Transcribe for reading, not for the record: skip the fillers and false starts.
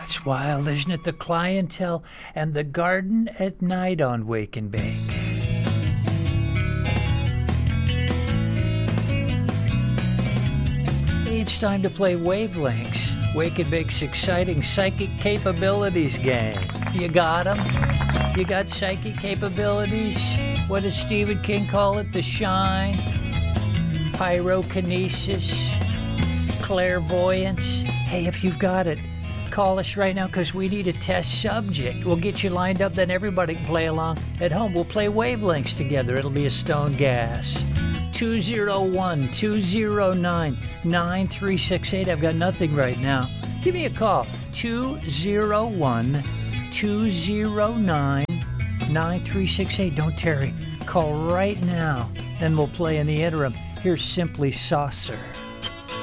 It's wild, isn't it? The clientele and the garden at night on Wake and Bake. Hey, it's time to play Wavelengths, Wake and Bake's exciting psychic capabilities game. You got them? You got psychic capabilities? What does Stephen King call it? The shine? Pyrokinesis? Clairvoyance? Hey, if you've got it, call us right now because we need a test subject. We'll get you lined up, then everybody can play along at home. We'll play Wavelengths together. It'll be a Stone Gas. 201-209-9368. I've got nothing right now. Give me a call. 201-209-9368. Don't tarry. Call right now. Then we'll play in the interim. Here's Simply Saucer.